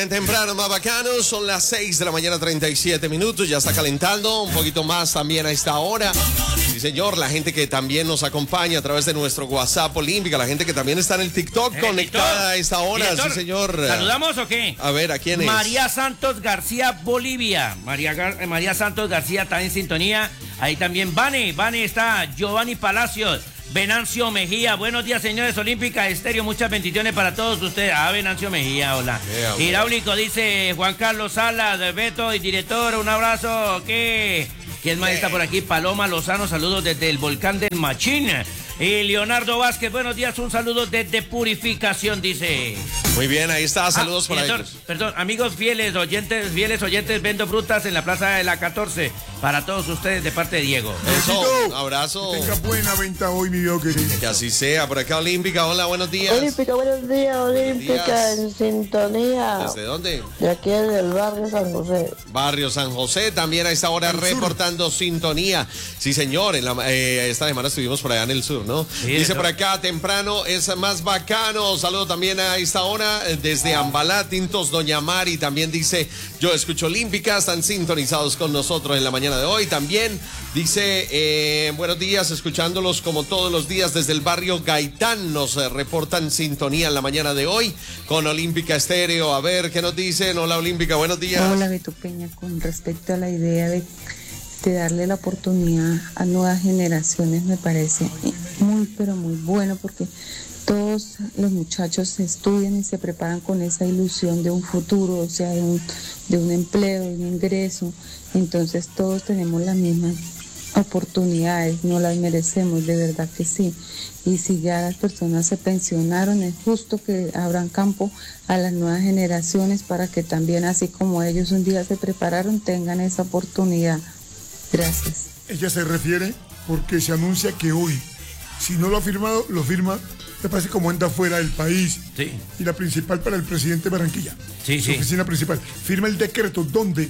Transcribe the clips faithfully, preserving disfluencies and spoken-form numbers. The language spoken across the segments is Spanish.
bien temprano, más bacanos. Son las seis de la mañana, treinta y siete minutos. Ya está calentando un poquito más también a esta hora. Sí, señor. La gente que también nos acompaña a través de nuestro WhatsApp Olímpica. La gente que también está en el TikTok ¿En conectada TikTok? a esta hora. Director, sí, señor. ¿Saludamos o qué? A ver, ¿a quién es? María Santos García, Bolivia. María, Gar María Santos García está en sintonía. Ahí también Vane. Vane está. Giovanni Palacios. Venancio Mejía, buenos días señores, Olímpica Estéreo, muchas bendiciones para todos ustedes. Ah, Venancio Mejía, hola. Yeah, Hidráulico dice Juan Carlos Salas, Beto y director, un abrazo. ¿Qué? ¿Quién más está por aquí? Paloma Lozano, saludos desde el volcán del Machín. Y Leonardo Vázquez, buenos días, un saludo desde Purificación, dice. Muy bien, ahí está, saludos ah, por director, ahí. Perdón, amigos fieles, oyentes, fieles oyentes, vendo frutas en la plaza de la catorce, para todos ustedes de parte de Diego. Eso, un abrazo. Que tenga buena venta hoy, mi Dios querido. Que así sea, por acá Olímpica, hola, buenos días. Olímpica, buenos días, Olímpica, buenos días. En sintonía. ¿Desde dónde? De aquí del barrio San José. Barrio San José, también a esta hora Al reportando sur. Sintonía. Sí, señor, en la, eh, esta semana estuvimos por allá en el sur, ¿no? Sí, dice eso. Por acá, temprano es más bacano. Saludo también a esta hora desde Ambalá, Tintos, Doña Mari. También dice, yo escucho Olímpica, están sintonizados con nosotros en la mañana de hoy. También dice, eh, buenos días, escuchándolos como todos los días desde el barrio Gaitán. Nos eh, reportan sintonía en la mañana de hoy con Olímpica Estéreo. A ver, ¿qué nos dicen? Hola, Olímpica, buenos días. Hola, Beto Peña, con respecto a la idea de, de darle la oportunidad a nuevas generaciones, me parece muy, pero muy bueno, porque todos los muchachos estudian y se preparan con esa ilusión de un futuro, o sea, de un, de un empleo, de un ingreso. Entonces todos tenemos las mismas oportunidades, no las merecemos, de verdad que sí. Y si ya las personas se pensionaron, es justo que abran campo a las nuevas generaciones para que también, así como ellos un día se prepararon, tengan esa oportunidad. Gracias. Ella se refiere porque se anuncia que hoy, si no lo ha firmado, lo firma, me parece como anda fuera del país. Sí. Y la principal para el presidente de Barranquilla. Sí, su sí. oficina principal. Firma el decreto donde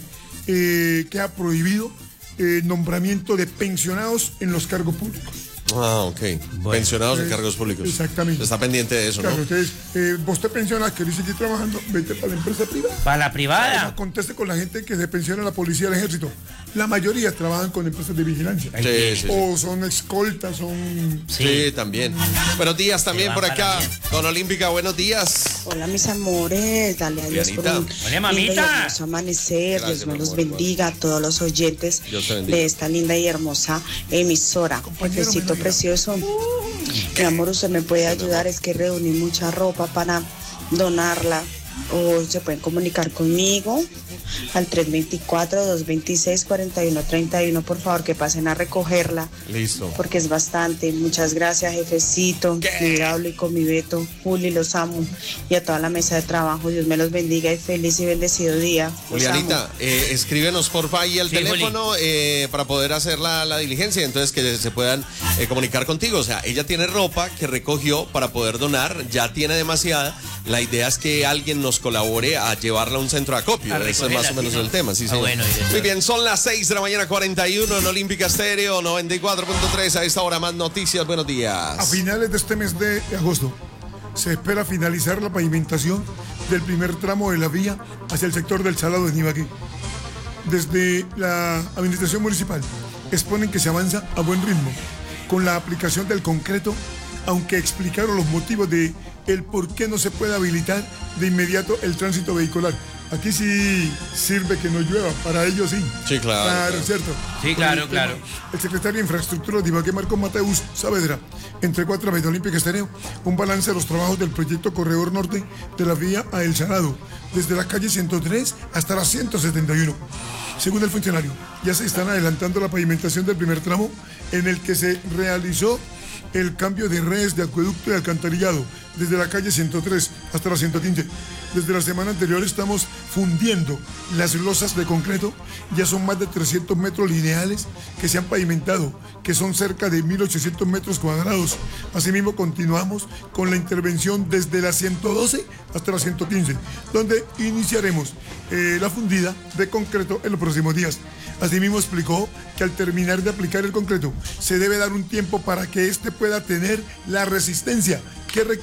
eh, queda prohibido eh, nombramiento de pensionados en los cargos públicos. Ah, ok. Bueno. Pensionados en cargos públicos. Exactamente. Está pendiente de eso, claro, ¿no? Entonces, eh, vos te pensionas, querés seguir trabajando, vete para la empresa privada. ¿Para la privada? Además, conteste con la gente que se pensiona en la policía del ejército. La mayoría trabajan con empresas de vigilancia. Sí, sí, o sí. son escoltas, son... Sí, sí también. Buenos días también por acá con Olímpica, buenos días. Hola, mis amores, dale a Dios por un Hola, mamita. lindo y hermoso amanecer. Gracias, Dios me los amor, bendiga a todos los oyentes de esta linda y hermosa emisora. Jefecito precioso, mi amor, usted me puede ayudar, es que reuní mucha ropa para donarla. O se pueden comunicar conmigo al tres dos cuatro, dos dos seis, cuatro uno tres uno, por favor, que pasen a recogerla. Listo. Porque es bastante. Muchas gracias, jefecito, mi hidráulico, mi Beto, Juli, los amo. Y a toda la mesa de trabajo, Dios me los bendiga y feliz y bendecido día. Julianita, eh, escríbenos porfa ahí el sí, teléfono eh, para poder hacer la, la diligencia, entonces que se puedan eh, comunicar contigo. O sea, ella tiene ropa que recogió para poder donar, ya tiene demasiada. La idea es que alguien nos colabore a llevarla a un centro de acopio. Eso es más o menos ¿sí, no? el tema. Sí, ah, bueno, muy bien, son las seis de la mañana, cuarenta y uno en Olímpica Estéreo noventa y cuatro punto tres. A esta hora más noticias. Buenos días. A finales de este mes de agosto se espera finalizar la pavimentación del primer tramo de la vía hacia el sector del Salado de Ibagué. Desde la administración municipal exponen que se avanza a buen ritmo con la aplicación del concreto, aunque explicaron los motivos de el por qué no se puede habilitar de inmediato el tránsito vehicular. Aquí sí sirve que no llueva, para ellos sí. Sí, claro. Claro, claro. ¿cierto? Sí, claro, claro. El secretario de Infraestructura de Ibagué, Marco Mateus Saavedra, entregó a través de Olímpica Estéreo un balance de los trabajos del proyecto Corredor Norte de la vía a El Salado, desde la calle ciento tres hasta la ciento setenta y uno. Según el funcionario, ya se están adelantando la pavimentación del primer tramo, en el que se realizó el cambio de redes de acueducto y alcantarillado desde la calle ciento tres hasta la ciento quince. Desde la semana anterior estamos fundiendo las losas de concreto. Ya son más de trescientos metros lineales que se han pavimentado, que son cerca de mil ochocientos metros cuadrados. Asimismo, continuamos con la intervención desde la ciento doce hasta la ciento quince, donde iniciaremos eh, la fundida de concreto en los próximos días. Asimismo, explicó que al terminar de aplicar el concreto se debe dar un tiempo para que éste pueda tener la resistencia que requiere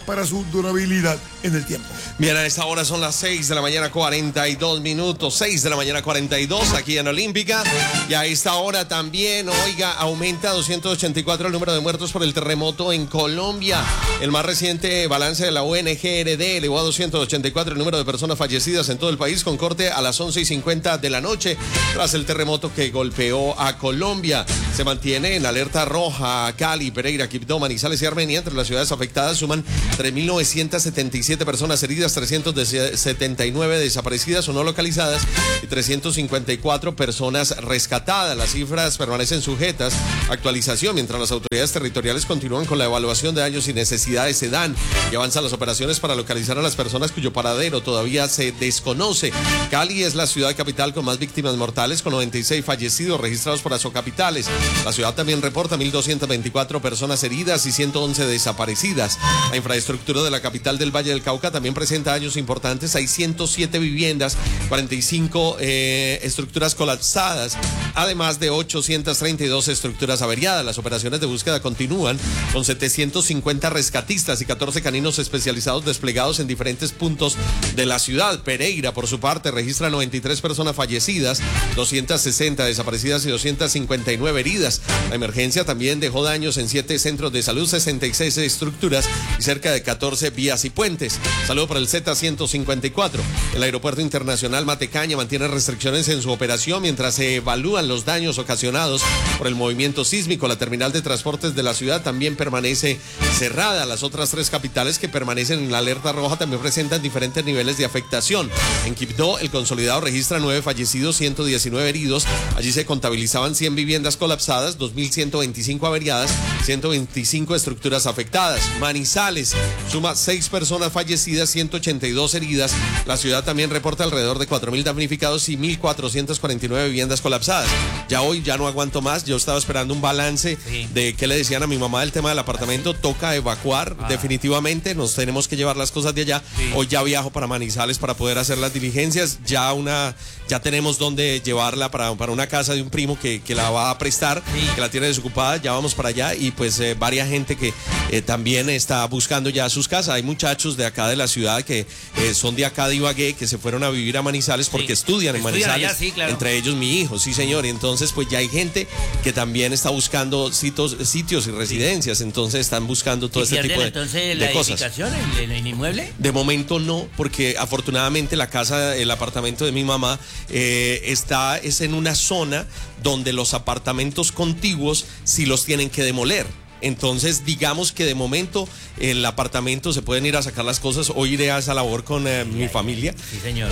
para su durabilidad en el tiempo. Bien, a esta hora son las seis de la mañana, cuarenta y dos minutos, seis de la mañana, cuarenta y dos aquí en Olímpica. Y a esta hora también, oiga, aumenta a doscientos ochenta y cuatro el número de muertos por el terremoto en Colombia. El más reciente balance de la O N G R D elevó a doscientos ochenta y cuatro el número de personas fallecidas en todo el país, con corte a las once y cincuenta de la noche, tras el terremoto que golpeó a Colombia. Se mantiene en alerta roja Cali, Pereira, Quibdó, Manizales y Armenia. Entre las ciudades afectadas suman tres mil novecientas setenta y siete personas heridas, trescientas setenta y nueve desaparecidas o no localizadas y trescientas cincuenta y cuatro personas rescatadas. Las cifras permanecen sujetas a actualización mientras las autoridades territoriales continúan con la evaluación de daños y necesidades. Se dan y avanzan las operaciones para localizar a las personas cuyo paradero todavía se desconoce. Cali es la ciudad capital con más víctimas mortales, con noventa y seis fallecidos registrados por Azocapitales. La ciudad también reporta mil doscientas veinticuatro personas heridas y ciento once desaparecidas. La infraestructura de la capital del Valle del Cauca también presenta daños importantes. Hay ciento siete viviendas, cuarenta y cinco eh, estructuras colapsadas, además de ochocientas treinta y dos estructuras averiadas. Las operaciones de búsqueda continúan con setecientos cincuenta rescatistas y catorce caninos especializados desplegados en diferentes puntos de la ciudad. Pereira, por su parte, registra noventa y tres personas fallecidas, doscientas sesenta desaparecidas y doscientas cincuenta y nueve heridas. La emergencia también dejó daños en siete centros de salud, sesenta y seis estructuras y cerca de catorce vías y puentes. Saludo para el Z ciento cincuenta y cuatro. El aeropuerto internacional Matecaña mantiene restricciones en su operación mientras se evalúan los daños ocasionados por el movimiento sísmico. La terminal de transportes de la ciudad también permanece cerrada. Las otras tres capitales que permanecen en la alerta roja también presentan diferentes niveles de afectación. En Quibdó, el consolidado registra nueve fallecidos, ciento diecinueve heridos. Allí se contabilizaban cien viviendas colapsadas, dos mil ciento veinticinco averiadas, ciento veinticinco estructuras afectadas. Manizales suma seis personas fallecidas, ciento ochenta y dos heridas. La ciudad también reporta alrededor de cuatro mil damnificados y mil cuatrocientas cuarenta y nueve viviendas colapsadas. Ya hoy ya no aguanto más. Yo estaba esperando un balance sí. de qué le decían a mi mamá del tema del apartamento. Toca evacuar ah. definitivamente. Nos tenemos que llevar las cosas de allá. Sí. Hoy ya viajo para Manizales para poder hacer las diligencias. Ya una, ya tenemos donde llevarla para, para una casa de un primo que, que la va a prestar, sí. que la tiene desocupada. Ya vamos para allá y pues eh, varias gente que eh, también está buscando ya sus casas. Hay muchachos de acá de la ciudad que eh, son de acá de Ibagué, que se fueron a vivir a Manizales porque sí. estudian en estudian Manizales. Allá, sí, claro. Entre ellos mi hijo, sí señor. Y entonces pues ya hay gente que también está buscando sitios, sitios y residencias. Sí. Entonces están buscando todo este tipo de, entonces, de la cosas. edificación, el, el inmueble? De momento no, porque afortunadamente la casa, el apartamento de mi mamá eh, está es en una zona donde los apartamentos contiguos sí los tienen que demoler. Entonces, digamos que de momento el apartamento se pueden ir a sacar las cosas. Hoy iré a esa labor con eh, mi familia. Sí, señor.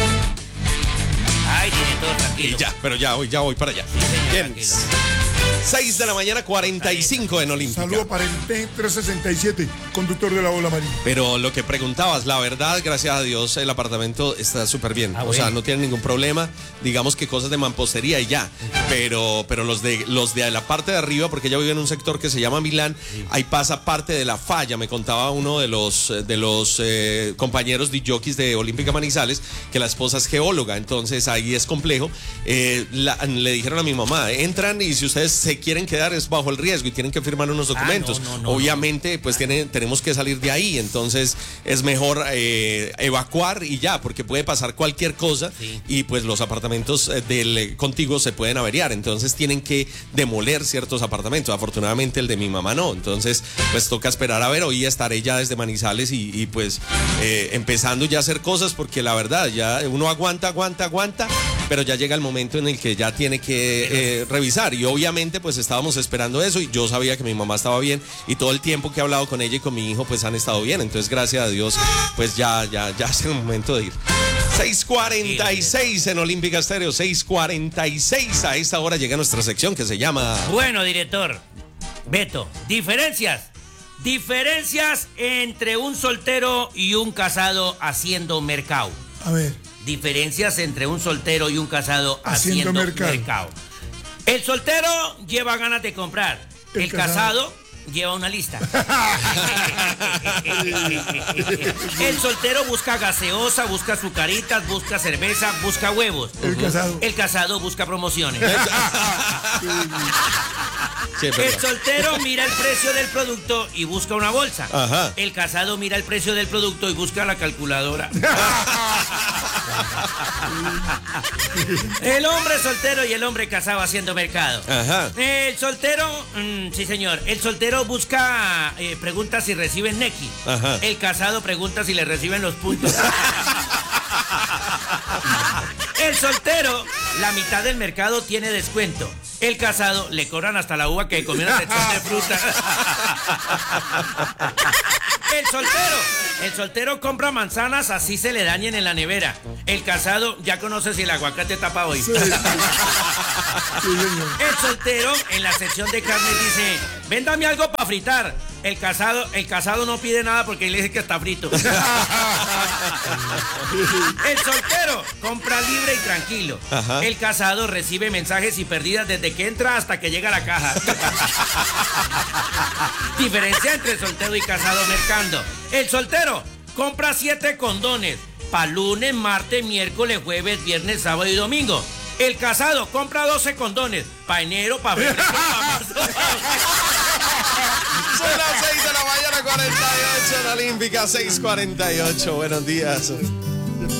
Ay, tiene todo tranquilo. Y ya, pero ya hoy, ya voy para allá. Sí, señor, bien. Tranquilo. seis de la mañana, cuarenta y cinco en Olímpica. Saludo para el T trescientos sesenta y siete, conductor de la Ola María. Pero lo que preguntabas, la verdad, gracias a Dios, el apartamento está súper bien. Ah, o bueno. sea, no tiene ningún problema. Digamos que cosas de mampostería y ya. Pero, pero los de los de la parte de arriba, porque ella vive en un sector que se llama Milán, sí. ahí pasa parte de la falla. Me contaba uno de los de los eh, compañeros de jockeys de Olímpica Manizales que la esposa es geóloga, entonces ahí es complejo. Eh, la, le dijeron a mi mamá, entran y si ustedes se quieren quedar es bajo el riesgo y tienen que firmar unos documentos. Ah, no, no, no, Obviamente, pues tiene, tenemos que salir de ahí, entonces es mejor eh, evacuar y ya, porque puede pasar cualquier cosa sí. y pues los apartamentos eh, del eh, contiguo se pueden averiar, entonces tienen que demoler ciertos apartamentos. Afortunadamente el de mi mamá no, entonces pues toca esperar a ver. Hoy estaré ya desde Manizales y, y pues eh, empezando ya a hacer cosas, porque la verdad ya uno aguanta, aguanta, aguanta, pero ya llega el momento en el que ya tiene que eh, revisar y obviamente pues estábamos esperando eso y yo sabía que mi mamá estaba bien y todo el tiempo que he hablado con ella y con mi hijo pues han estado bien, entonces gracias a Dios pues ya, ya, ya es el momento de ir. seis cuarenta y seis en Olímpica Estéreo, seis cuarenta y seis. A esta hora llega nuestra sección que se llama... Bueno, director, Beto, diferencias. Diferencias entre un soltero y un casado haciendo mercado. A ver. Diferencias entre un soltero y un casado haciendo, haciendo mercado. mercado. El soltero lleva ganas de comprar. El, el casado... casado lleva una lista. El soltero busca gaseosa, busca azucaritas, busca cerveza, busca huevos. El casado. El casado busca promociones. Sí, el soltero mira el precio del producto y busca una bolsa. Ajá. El casado mira el precio del producto y busca la calculadora. El hombre soltero y el hombre casado haciendo mercado. Ajá. El soltero, mmm, sí señor, el soltero busca, eh, pregunta si reciben Nequi. Ajá. El casado pregunta si le reciben los puntos. El soltero, la mitad del mercado tiene descuento. El casado, le cobran hasta la uva que comió una sección de fruta. El soltero, el soltero compra manzanas así se le dañen en la nevera. El casado ya conoce si el aguacate tapa hoy. Sí. El soltero en la sección de carne dice, véndame algo para fritar. El casado, el casado no pide nada porque le dice que está frito. El soltero compra libre y tranquilo. Ajá. El casado recibe mensajes y pérdidas desde que entra hasta que llega a la caja. Diferencia entre soltero y casado mercando. El soltero compra siete condones para lunes, martes, miércoles, jueves, viernes, sábado y domingo. El casado compra doce condones para enero, para febrero, para marzo. Son las seis de la mañana, cuarenta y ocho en la Olímpica, seis cuarenta y ocho. Buenos días.